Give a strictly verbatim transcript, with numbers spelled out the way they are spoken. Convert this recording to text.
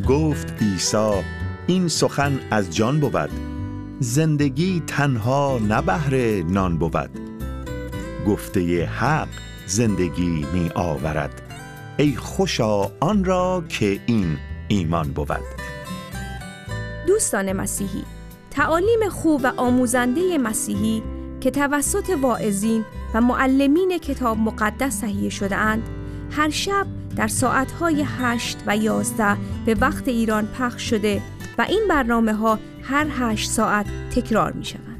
گفت عیسی این سخن از جان بود، زندگی تنها نه بهر نان بود. گفته حق زندگی می آورد، ای خوشا آن را که این ایمان بود. دوستان مسیحی، تعالیم خوب و آموزنده مسیحی که توسط واعظین و معلمین کتاب مقدس تهیه شده اند، هر شب در ساعتهای هشت و یازده به وقت ایران پخش شده و این برنامه ها هر هشت ساعت تکرار می شوند.